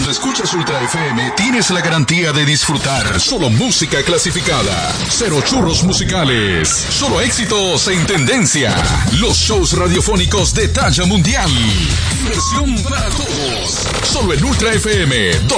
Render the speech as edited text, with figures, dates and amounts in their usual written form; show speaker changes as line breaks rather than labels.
Cuando escuchas Ultra FM, tienes la garantía de disfrutar solo música clasificada, cero churros musicales, solo éxitos en tendencia, los shows radiofónicos de talla mundial, diversión para todos, solo en Ultra FM